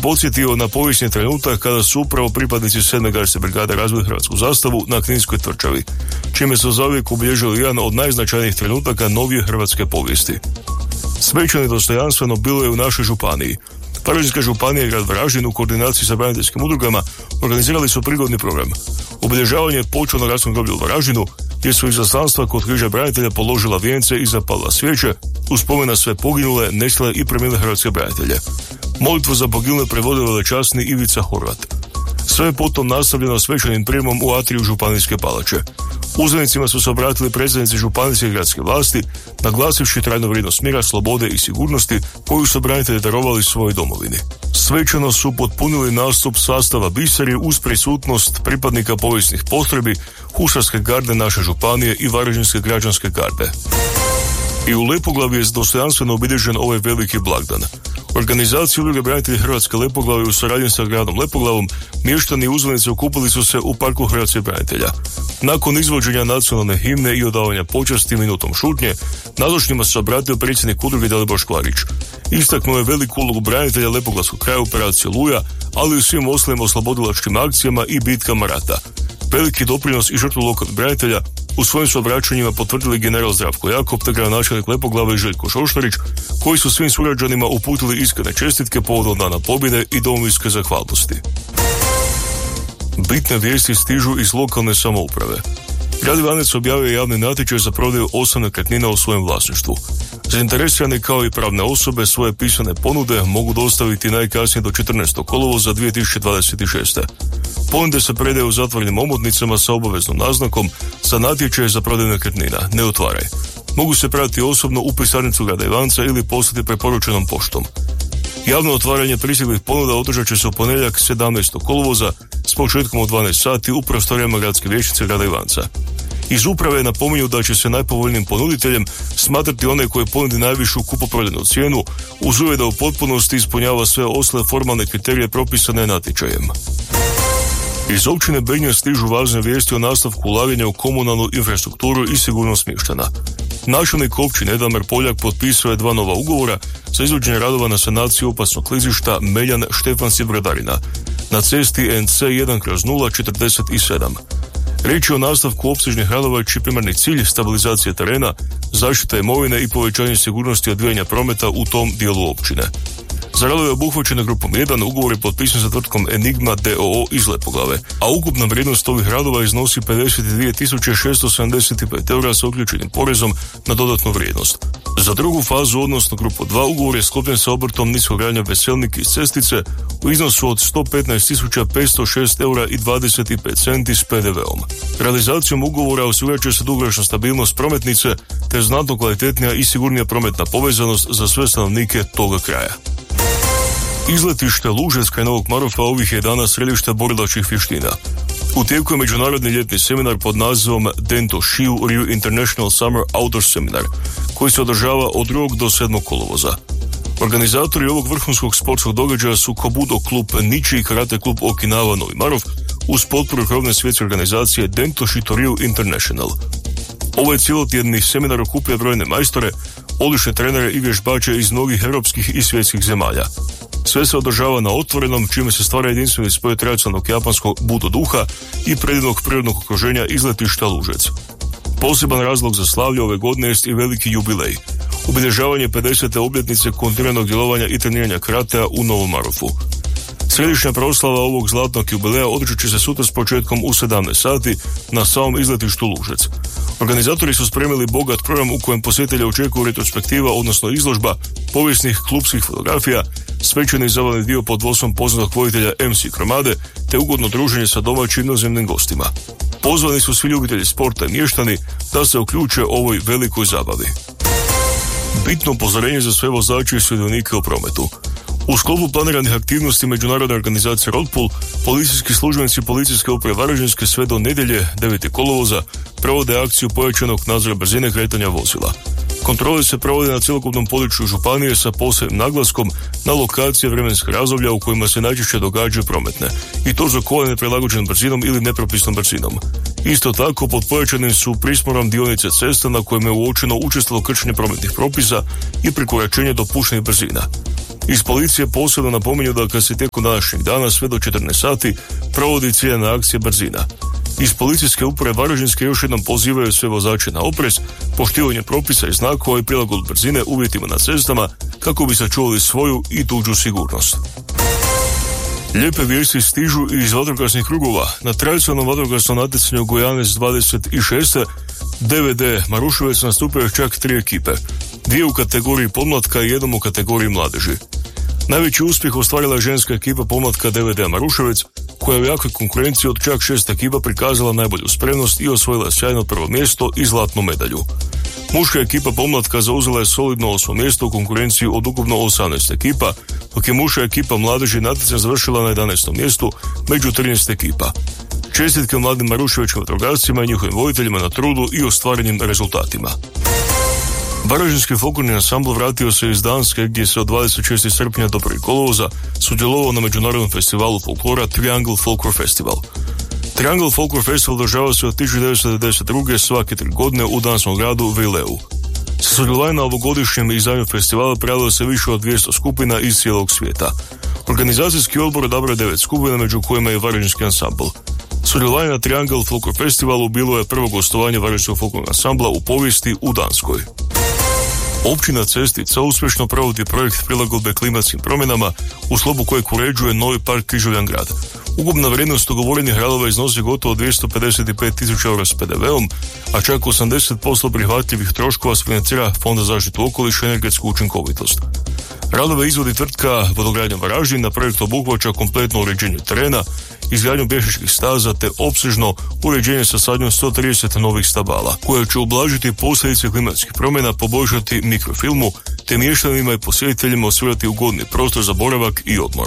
podsjetio na povijesni trenutak kada su upravo pripadnici 7. gardske brigade razvili hrvatsku zastavu na Kninskoj tvrđavi, čime su zauvijek obilježili jedan od najznačajnijih trenutaka novije hrvatske povijesti. Svečano i dostojanstveno bilo je u našoj županiji. Varaždinska županija i grad Varaždin u koordinaciji sa braniteljskim udrugama organizirali su prigodni program. Obilježavanje je počelo na gradskom groblju u Varaždinu, gdje su izaslanstva kod križa branitelja položila vijence i zapalila svijeće u spomen na sve poginule, nestale i preminule hrvatske branitelje. Molitvu za poginule prevodio velečasni Ivica Horvat. Sve je potom nastavljeno svečanim prijemom u atriju Županijske palače. Uzvanicima su se obratili predstavnici županijske i gradske vlasti, naglasivši trajnu vrijednost mira, slobode i sigurnosti koju su branitelji darovali svojoj domovini. Svečano su potpunili nastup sastava Biseri uz prisutnost pripadnika povijesnih postrojbi, Husarske garde naše županije i Varaždinske građanske garde. I u Lepoglavi je dostojanstveno obilježen ovaj veliki blagdan. Organizaciju Udruge branitelji Hrvatske Lepoglave u suradnji sa gradom Lepoglavom mještani i uzvanici okupili su se u parku hrvatskih branitelja. Nakon izvođenja nacionalne himne i odavanja počasti minutom šutnje, nazočnima se obratio predsjednik udruge Dalibor Škvarić. Istaknuo je veliku ulogu branitelja Lepoglavskog kraja u operaciji Oluja, ali i u svim ostalim oslobodilačkim akcijama i bitkama rata. Veliki doprinos i žrtvu lokalnih branitelja u svojim su obraćanjima potvrdili general Zdravko Jakob te gradonačelnik Lepoglave i Željko Šoštarić, koji su svim sugrađanima uputili iskrene čestitke povodom Dana pobjede i domovinske zahvalnosti. Bitne vijesti stižu iz lokalne samouprave. Grad Ivanec objavio javni natječaj za prodaju 8 nekretnina u svojem vlasništvu. Zainteresirani kao i pravne osobe svoje pisane ponude mogu dostaviti najkasnije do 14. kolovoza 2026. Ponude se predaju u zatvorenim omotnicama sa obaveznom naznakom za natječaj za prodaju nekretnina, ne otvaraj. Mogu se pratiti osobno u pisarnicu grada Ivanca ili poslati preporučenom poštom. Javno otvaranje pristiglih ponuda održat će se u ponedjeljak 17. kolovoza s početkom u 12 sati u prostorijama gradske vijećnice grada Ivanca. Iz uprave napominju da će se najpovoljnijim ponuditeljem smatrati onaj koji ponudi najvišu kupoprodajnu cijenu uz uvjet da u potpunosti ispunjava sve ostale formalne kriterije propisane natječajem. Iz općine Bednje stižu važne vijesti o nastavku ulaganja u komunalnu infrastrukturu i sigurnost mještana. Načelnik općine Damir Poljak potpisao je 2 nova ugovora za izvođenje radova na sanaciju opasnog klizišta Meljan Štefanci Bradarina na cesti NC 1/047. Riječ je o nastavku opsežnih radova čiji primarni cilj stabilizacije terena, zaštita imovine i povećanje sigurnosti odvijanja prometa u tom dijelu općine. Za radove obuhvaćene grupom 1 ugovor je potpisan sa tvrtkom Enigma d.o.o. iz Lepoglave, a ukupna vrijednost ovih radova iznosi 52.675 eura sa uključenim porezom na dodatnu vrijednost. Za drugu fazu, odnosno grupu 2, ugovor je sklopljen sa obrtom niskogradnja Veselnik iz Cestice u iznosu od 115.506 eura i 25 centi s PDV-om. Realizacijom ugovora osigurat će se dugoročna stabilnost prometnice te znatno kvalitetnija i sigurnija prometna povezanost za sve stanovnike toga kraja. Izletište Lužec kraj Novog Marofa ovih je dana središte borilačkih vještina. U tijeku je međunarodni ljetni seminar pod nazivom Dento Shiu Ryu International Summer Outdoor Seminar, koji se održava od 2. do 7. kolovoza. Organizatori ovog vrhunskog sportskog događaja su Kobudo klub Nichi i karate klub Okinawa Novi Marof uz potporu krovne svjetske organizacije Dento Shito Ryu International. Ovaj cijelotjedni seminar okuplja brojne majstore, odlične trenere i vježbače iz mnogih europskih i svjetskih zemalja. Sve se održava na otvorenom, čime se stvara jedinstveni spoj tradicionalnog japanskog budo duha i predivnog prirodnog okruženja izletišta Lužec. Poseban razlog za slavlje ove godine jest i veliki jubilej. Obilježavanje 50. obljetnice kontinuiranog djelovanja i treniranja karatea u Novom Marofu. Središnja proslava ovog zlatnog jubileja održat će se sutra s početkom u 17 sati na samom izletištu Lužec. Organizatori su spremili bogat program u kojem posjetitelja očekuju retrospektiva, odnosno izložba povijesnih klubskih fotografija, svečani zabavni dio pod vodstvom poznatog voditelja MC Kromade, te ugodno druženje sa domaćim inozemnim gostima. Pozvani su svi ljubitelji sporta i mještani da se uključe ovoj velikoj zabavi. Bitno upozorenje za sve vozače i sudionike u prometu. U sklopu planiranih aktivnosti međunarodne organizacije Roadpool, policijski službenici policijske uprave Varaždinske sve do nedjelje 9. kolovoza provode akciju pojačanog nadzora brzine kretanja vozila. Kontrole se provode na cjelokupnom području županije sa posebnim naglaskom na lokacije vremenskih razdoblja u kojima se najčešće događaju prometne, i to uzrokovane neprilagođenom brzinom ili nepropisnom brzinom. Isto tako, pod pojačanim su prismorom dionice cesta na kojima je uočeno učestalo kršenje prometnih propisa i prekoračenje dopuštenih brzina. Iz policije posebno napominju da kad se tijekom današnjeg dana sve do 14 sati provodi ciljana akcija brzina. Iz policijske uprave Varaždinske još jednom pozivaju sve vozače na oprez, poštivanje propisa i znakova i prilagodbu brzine uvjetima na cestama kako bi sačuvali svoju i tuđu sigurnost. Lijepe vijesti stižu iz vatrogasnih krugova. Na tradicionalnom vatrogasnom natjecanju Gojanec 26. DVD Maruševac nastupaju čak 3 ekipe. 2 u kategoriji podmlatka i 1 u kategoriji mladeži. Najveći uspjeh ostvarila je ženska ekipa podmlatka DVD Maruševac, koja je u jakoj konkurenciji od čak 6 ekipa prikazala najbolju spremnost i osvojila sjajno prvo mjesto i zlatnu medalju. Muška ekipa pomlatka zauzela je solidno 8. mjesto u konkurenciji od ukupno 18 ekipa, dok je muška ekipa mladeži natjecanje završila na 11. mjestu među 13 ekipa. Čestitke mladim maruševačkim vatrogascima i njihovim voditeljima na trudu i ostvarenim rezultatima. Varaždinski folklorni ansambl vratio se iz Danske, gdje se od 26. srpnja do 1. kolovoza sudjelovao na međunarodnom festivalu folklora Triangle Folklore Festival. Triangle Folklore Festival održava se od 1992. svake 3 godine u danskom gradu Vileu. Sa sudjelovanjem na ovogodišnjem izdanju festivala prijavilo se više od 200 skupina iz cijelog svijeta. Organizacijski odbor odabrao 9 skupina, među kojima je Varaždinski ansambl. Sudjelovanje na Triangle Folklore Festivalu bilo je prvo gostovanje Varaždinskog folklornog ansambla u povijesti u Danskoj. Općina Cestica uspješno provodi projekt prilagodbe klimatskim promjenama u sklopu kojeg uređuje novi park Križevljan grad. Ukupna vrijednost ugovorenih radova iznosi gotovo 255.000 eura s PDV-om, a čak 80% prihvatljivih troškova financira Fond za zaštitu okoliša i energetsku učinkovitost. Radove izvodi tvrtka Vodogradnja Varaždin, na projekt obuhvaća kompletno uređenje terena, izgradnju pješačkih staza te opsežno uređenje sa sadnjom 130 novih stabala, koje će ublažiti posljedice klimatskih promjena, poboljšati mikrofilmu te mještanima i posjetiteljima osigurati ugodni prostor za boravak i odmor.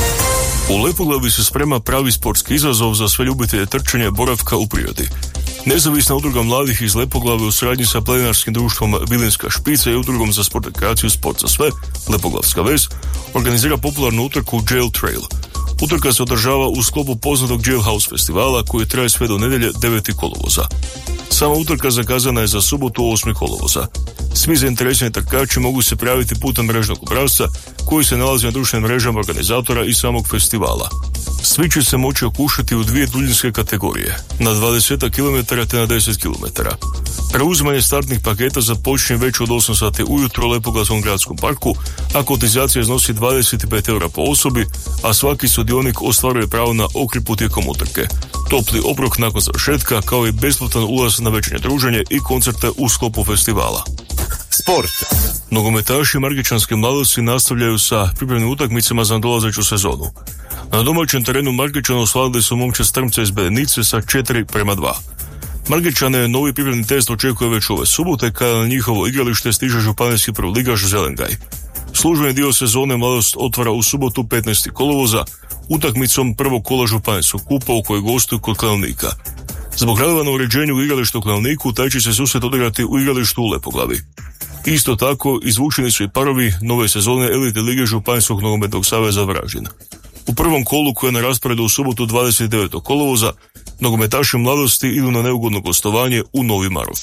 U Lepoglavi se sprema pravi sportski izazov za sve ljubitelje trčanja boravka u prirodi. Nezavisna udruga mladih iz Lepoglave u suradnji sa planinarskim društvom Vilinska špica i udrugom za sport rekreaciju Sport za sve, Lepoglavska vez, organizira popularnu utrku Jail Trail. Utrka se održava u sklopu poznatog Jailhouse festivala koji traje sve do nedjelje 9. kolovoza. Sama utrka zakazana je za subotu 8. kolovoza. Svi zainteresirani trkači mogu se prijaviti putem mrežnog obrasca koji se nalazi na društvenim mrežama organizatora i samog festivala. Svi će se moći okušati u 2 duljinske kategorije, na 20 km te na 10 km. Preuzimanje startnih paketa započinje već od 8 sati ujutro u Lepoglavskom gradskom parku, a kotizacija iznosi 25 eura po osobi, a svaki sudionik ostvaruje pravo na okrip tijekom utrke, topli obrok nakon završetka, kao i besplatan ulaz na večernje druženje i koncerte u sklopu festivala. Sport. Nogometaši Margičanske mladosti nastavljaju sa pripremnim utakmicama za dolazeću sezonu. Na domaćem terenu Margičana osvojili su momčad Strmca iz Bedenice sa 4:2. Margičane novi pripremni test očekuje već ove subote kada na njihovo igralište stiže županijski prvoligaš Zelengaj. Službeni dio sezone mladost otvara u subotu 15. kolovoza utakmicom prvog kola županijskog kupa u kojoj gostuju kod Klenovnika. Zbog radova na uređenju u igralištu u Klenovniku taj će se susret odigrati u igralištu u Lepoglavi. Isto tako izvučeni su i parovi nove sezone elite lige Županijskog nogometnog saveza Varaždin. U prvom kolu koje je na rasporedu u subotu 29. kolovoza nogometaši mladosti idu na neugodno gostovanje u Novi Marof.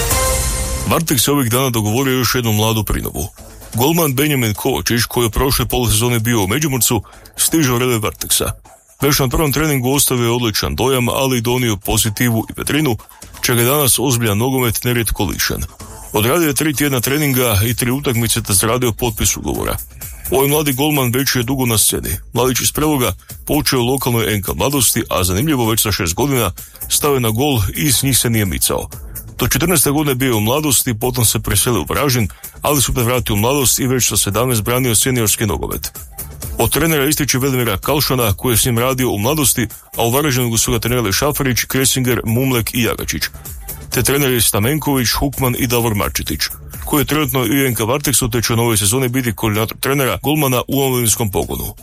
Varteks se ovih dana dogovorio još jednu mladu prinovu. Golman Benjamin Kovačić, koji je prošle polusezone bio u Međimurcu, stiže u rede Varteksa. Već na prvom treningu ostavio je odličan dojam, ali i donio pozitivu i vetrinu, čega je danas ozbiljan nogomet nerijetko lišen. Odradio je 3 tjedna treninga i 3 utakmice te zaradio potpis ugovora. Ovaj mladi golman već je dugo na sceni. Mladić iz Preloga počeo u lokalnoj NK mladosti, a zanimljivo već sa 6 godina stavio na gol i s njih se nije micao. Do 14. godine bio u mladosti, potom se preselio u Varaždin, ali su vratio u mladost i već sa 17 branio seniorski nogomet. Od trenera ističe Velimira Kalšana, koji je s njim radio u mladosti, a u Varaždinu su ga trenirali Šafarić, Kresinger, Mumlek i Jagačić. Te treneri Stamenković, Hukman i Davor Marčetić, koji je trenutno u NK Varteksu te će u novoj sezoni biti koordinator trenera golmana u omladinskom pogonu.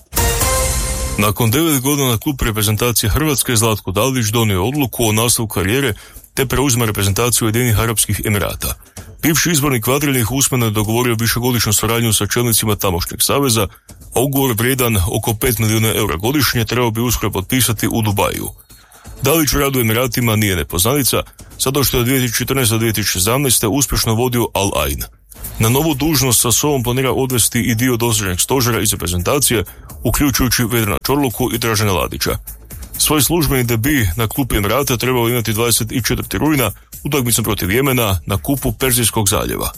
Nakon 9 godina klub reprezentacije Hrvatske Zlatko Dalić donio odluku o nastavku karijere te preuzima reprezentaciju Ujedinjenih Arapskih Emirata. Bivši izbornik Kvadriljnih usmeno je dogovorio višegodišnju suradnju sa čelnicima tamošnjeg saveza, a ugovor vrijedan oko 5 milijuna eura godišnje trebao bi uskoro potpisati u Dubaju. Dalić u radu u Emiratima nije nepoznanica, zato što je 2014. do 2017. uspješno vodio Al Ain. Na novu dužnost sa sobom planira odvesti i dio dosadašnjeg stožera iz reprezentacije, uključujući Vedrana Čorluku i Dražena Ladića. Svoj službeni debi na klupi Emirata trebao imati 24. rujna utakmicom protiv Jemena na kupu Perzijskog zaljeva.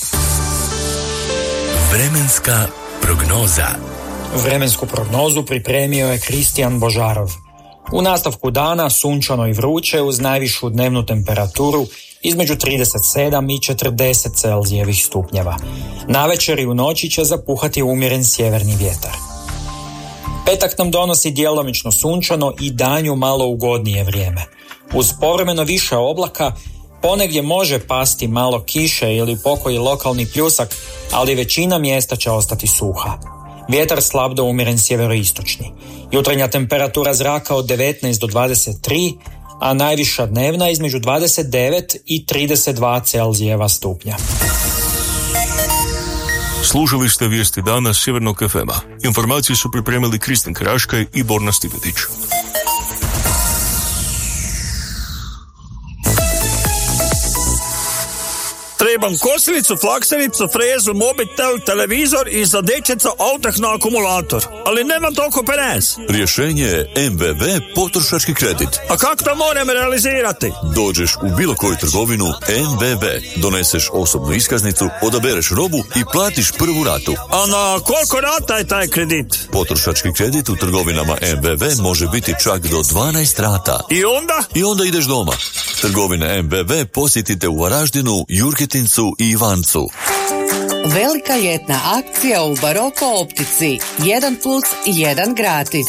Vremenska prognoza. Vremensku prognozu pripremio je Kristijan Božarov. U nastavku dana sunčano i vruće uz najvišu dnevnu temperaturu između 37 i 40 Celzijevih stupnjeva. Navečer i u noći će zapuhati umjeren sjeverni vjetar. Petak nam donosi djelomično sunčano i danju malo ugodnije vrijeme. Uz povremeno više oblaka, ponegdje može pasti malo kiše ili pokoji lokalni pljusak, ali većina mjesta će ostati suha. Vjetar slab do umjeren sjeveroistočni. Jutarnja temperatura zraka od 19 do 23, a najviša dnevna između 29 i 32 Celzijeva stupnja. Slušali ste vijesti dana Sjevernog FM-a. Informacije su pripremili Kristin Kraškaj i Borna Stipetić. Trebam kosilicu, flaksericu, frezu, mobitel, televizor i za dječeca autah na akumulator. Ali nemam toliko penes. Rješenje je MVV potrošački kredit. A kako to moram realizirati? Dođeš u bilo koju trgovinu MVV, doneseš osobnu iskaznicu, odabereš robu i platiš prvu ratu. A na koliko rata je taj kredit? Potrošački kredit u trgovinama MVV može biti čak do 12 rata. I onda ideš doma. Trgovine MVV posjetite u Varaždinu, Jurketincu i Ivancu. Velika ljetna akcija u Baroko optici. 1+1 gratis.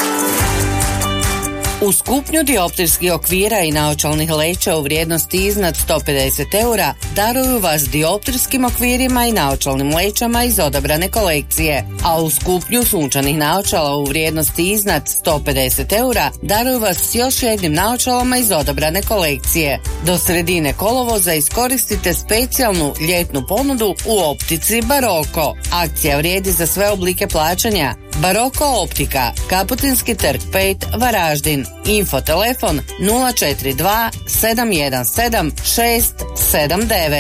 Uz kupnju dioptrijskih okvira i naočalnih leća u vrijednosti iznad 150 eura, daruju vas dioptrijskim okvirima i naočalnim lećama iz odabrane kolekcije. A uz kupnju sunčanih naočala u vrijednosti iznad 150 eura, daruju vas s još jednim naočalama iz odabrane kolekcije. Do sredine kolovoza iskoristite specijalnu ljetnu ponudu u optici Baroko. Akcija vrijedi za sve oblike plaćanja. Baroko optika, Kaputinski trg 5, Varaždin. Info telefon 042 717 679.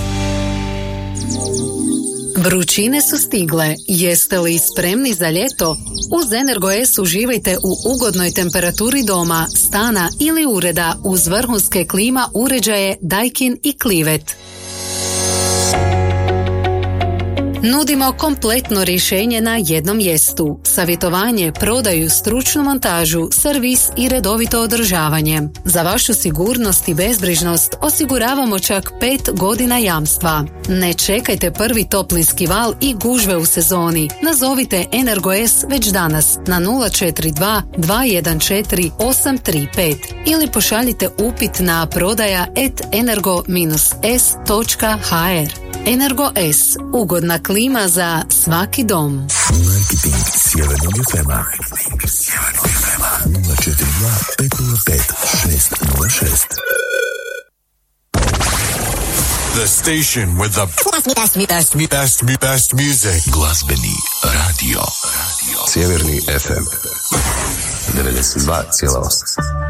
Vrućine su stigle. Jeste li spremni za ljeto? Uz Energo-S uživajte u ugodnoj temperaturi doma, stana ili ureda uz vrhunske klima uređaje Daikin i Clivet. Nudimo kompletno rješenje na jednom mjestu. Savjetovanje, prodaju, stručnu montažu, servis i redovito održavanje. Za vašu sigurnost i bezbrižnost osiguravamo čak 5 godina jamstva. Ne čekajte prvi toplinski val i gužve u sezoni. Nazovite Energo-S već danas na 042 214 835 ili pošaljite upit na prodaja@energo-s.hr. Energo-S, ugodna klima za svaki dom. Marketing Sjevernog FM-a 042 505 606. The station with the best music. Glazbeni radio. Sjeverni FM 92,8.